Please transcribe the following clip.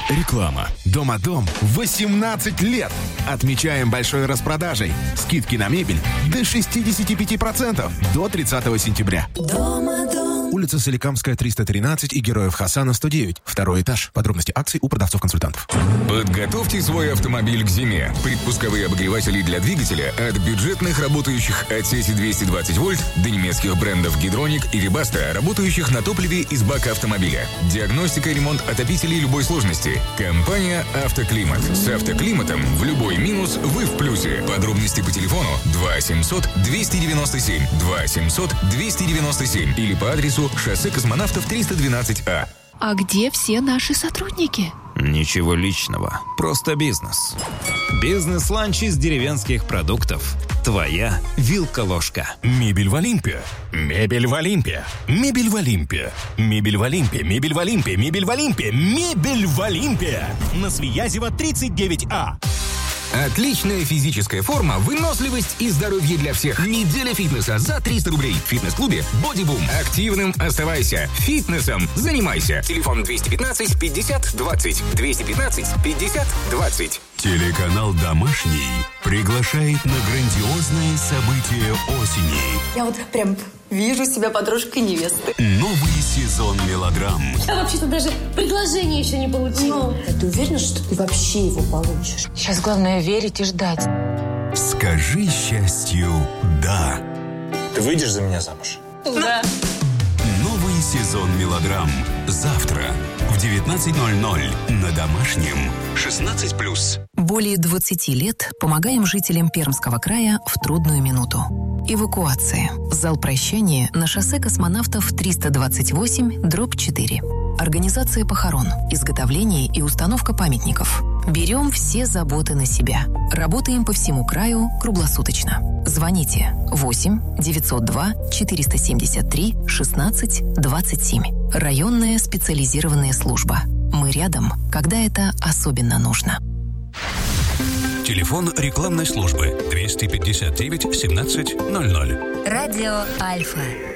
Реклама. Домодом 18 лет. Отмечаем большой распродажей. Скидки на мебель до 65% до 30 сентября. Домодом. Улица Соликамская, 313 и Героев Хасана, 109. Второй этаж. Подробности акций у продавцов-консультантов. Подготовьте свой автомобиль к зиме. Предпусковые обогреватели для двигателя от бюджетных, работающих от сети 220 вольт, до немецких брендов Гидроник и Рибаста, работающих на топливе из бака автомобиля. Диагностика и ремонт отопителей любой сложности. Компания «Автоклимат». С «Автоклиматом» в любой минус вы в плюсе. Подробности по телефону 2 700 297 2 700 297 или по адресу шоссе Космонавтов 312А. А где все наши сотрудники? Ничего личного, просто бизнес. Бизнес-ланч из деревенских продуктов. Твоя вилка-ложка. Мебель в Олимпе. Мебель в Олимпе. Мебель в Олимпе. Мебель в Олимпе. Мебель в Олимпе. Мебель в Олимпе. Мебель в Олимпе. На Свиязева 39А. Отличная физическая форма, выносливость и здоровье для всех. Неделя фитнеса за 300 рублей. В фитнес-клубе «Бодибум». Активным оставайся. Фитнесом занимайся. Телефон 215 50 20. 215 50 20. Телеканал «Домашний» приглашает на грандиозное событие осени. Я вот прям вижу себя подружкой невесты. Новый сезон мелодрам. Я вообще-то даже предложение еще не получила. Ты уверена, что ты вообще его получишь? Сейчас главное верить и ждать. Скажи счастью «да». Ты выйдешь за меня замуж? Да. Новый сезон мелодрам. Завтра в 19:00 на Домашнем. 16+. Более 20 лет помогаем жителям Пермского края в трудную минуту. Эвакуация. Зал прощания на шоссе Космонавтов 328/4. Организация похорон, изготовление и установка памятников. Берем все заботы на себя. Работаем по всему краю круглосуточно. Звоните 8-902-473-16-27. Районная специализированная служба. Мы рядом, когда это особенно нужно. Телефон рекламной службы 259 17 00. Радио Альфа.